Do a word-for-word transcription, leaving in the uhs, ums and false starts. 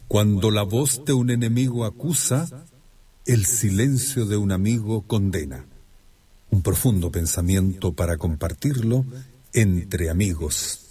Cuando la voz de un enemigo acusa, el silencio de un amigo condena. Un profundo pensamiento para compartirlo entre amigos.